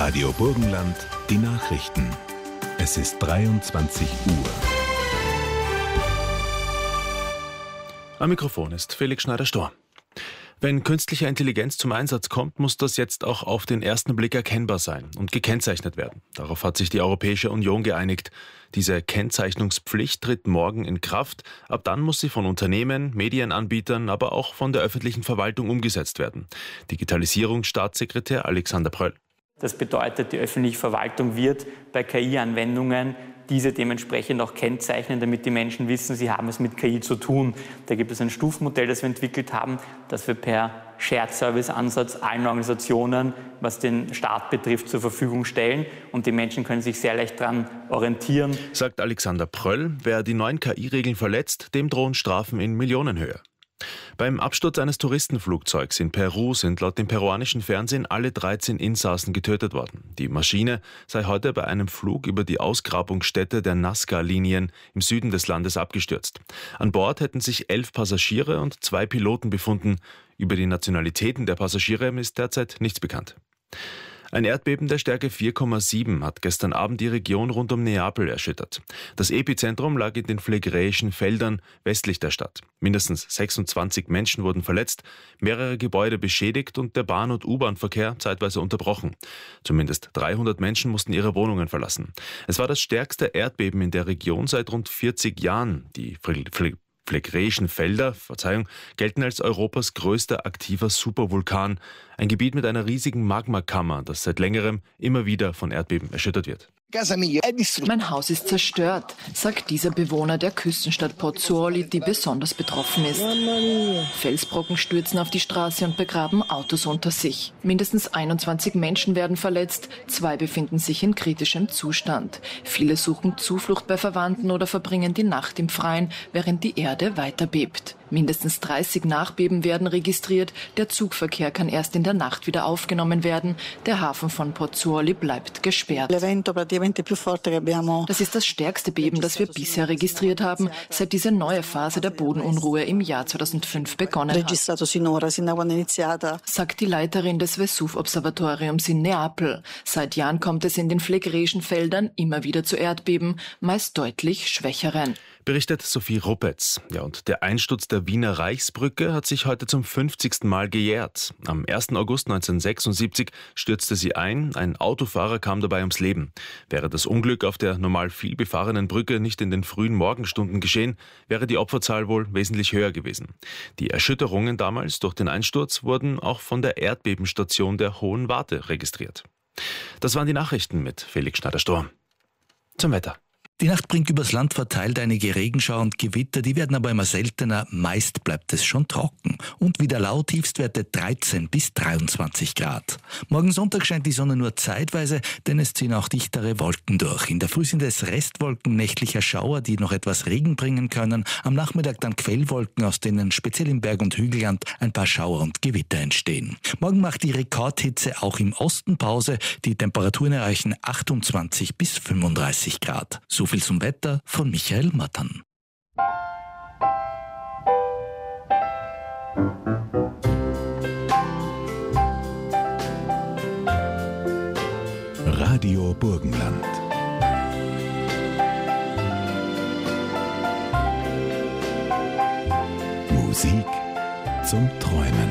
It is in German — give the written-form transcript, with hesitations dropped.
Radio Burgenland, die Nachrichten. Es ist 23 Uhr. Am Mikrofon ist Felix Schneider-Storr. Wenn künstliche Intelligenz zum Einsatz kommt, muss das jetzt auch auf den ersten Blick erkennbar sein und gekennzeichnet werden. Darauf hat sich die Europäische Union geeinigt. Diese Kennzeichnungspflicht tritt morgen in Kraft. Ab dann muss sie von Unternehmen, Medienanbietern, aber auch von der öffentlichen Verwaltung umgesetzt werden. Digitalisierungsstaatssekretär Alexander Pröll. Das bedeutet, die öffentliche Verwaltung wird bei KI-Anwendungen diese dementsprechend auch kennzeichnen, damit die Menschen wissen, sie haben es mit KI zu tun. Da gibt es ein Stufenmodell, das wir entwickelt haben, das wir per Shared-Service-Ansatz allen Organisationen, was den Staat betrifft, zur Verfügung stellen. Und die Menschen können sich sehr leicht daran orientieren. Sagt Alexander Pröll, wer die neuen KI-Regeln verletzt, dem drohen Strafen in Millionenhöhe. Beim Absturz eines Touristenflugzeugs in Peru sind laut dem peruanischen Fernsehen alle 13 Insassen getötet worden. Die Maschine sei heute bei einem Flug über die Ausgrabungsstätte der Nazca-Linien im Süden des Landes abgestürzt. An Bord hätten sich 11 Passagiere und 2 Piloten befunden. Über die Nationalitäten der Passagiere ist derzeit nichts bekannt. Ein Erdbeben der Stärke 4,7 hat gestern Abend die Region rund um Neapel erschüttert. Das Epizentrum lag in den Phlegräischen Feldern westlich der Stadt. Mindestens 26 Menschen wurden verletzt, mehrere Gebäude beschädigt und der Bahn- und U-Bahn-Verkehr zeitweise unterbrochen. Zumindest 300 Menschen mussten ihre Wohnungen verlassen. Es war das stärkste Erdbeben in der Region seit rund 40 Jahren. Die Phlegräischen Felder, gelten als Europas größter aktiver Supervulkan. Ein Gebiet mit einer riesigen Magmakammer, das seit längerem immer wieder von Erdbeben erschüttert wird. Mein Haus ist zerstört, sagt dieser Bewohner der Küstenstadt Pozzuoli, die besonders betroffen ist. Felsbrocken stürzen auf die Straße und begraben Autos unter sich. Mindestens 21 Menschen werden verletzt, 2 befinden sich in kritischem Zustand. Viele suchen Zuflucht bei Verwandten oder verbringen die Nacht im Freien, während die Erde weiter bebt. Mindestens 30 Nachbeben werden registriert. Der Zugverkehr kann erst in der Nacht wieder aufgenommen werden. Der Hafen von Pozzuoli bleibt gesperrt. Das ist das stärkste Beben, das wir bisher registriert haben, seit diese neue Phase der Bodenunruhe im Jahr 2005 begonnen hat, sagt die Leiterin des Vesuv-Observatoriums in Neapel. Seit Jahren kommt es in den Phlegräischen Feldern immer wieder zu Erdbeben, meist deutlich schwächeren. Berichtet Sophie Ruppetz. Ja, und der Einsturz der Wiener Reichsbrücke hat sich heute zum 50. Mal gejährt. Am 1. August 1976 stürzte sie ein Autofahrer kam dabei ums Leben. Wäre das Unglück auf der normal viel befahrenen Brücke nicht in den frühen Morgenstunden geschehen, wäre die Opferzahl wohl wesentlich höher gewesen. Die Erschütterungen damals durch den Einsturz wurden auch von der Erdbebenstation der Hohen Warte registriert. Das waren die Nachrichten mit Felix Schneider-Storr. Zum Wetter. Die Nacht bringt übers Land verteilt einige Regenschauer und Gewitter, die werden aber immer seltener. Meist bleibt es schon trocken. Und wieder laut, Tiefstwerte 13 bis 23 Grad. Morgen Sonntag scheint die Sonne nur zeitweise, denn es ziehen auch dichtere Wolken durch. In der Früh sind es Restwolken nächtlicher Schauer, die noch etwas Regen bringen können. Am Nachmittag dann Quellwolken, aus denen speziell im Berg- und Hügelland ein paar Schauer und Gewitter entstehen. Morgen macht die Rekordhitze auch im Osten Pause. Die Temperaturen erreichen 28 bis 35 Grad. So viel zum Wetter von Michael Mattern. Radio Burgenland. Musik zum Träumen.